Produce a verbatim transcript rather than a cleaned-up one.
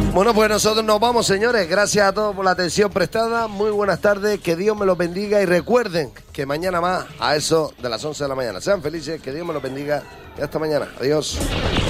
Bueno, pues nosotros nos vamos, señores. Gracias a todos por la atención prestada. Muy buenas tardes, que Dios me los bendiga y recuerden que mañana más a eso de las once de la mañana. Sean felices, que Dios me los bendiga y hasta mañana. Adiós.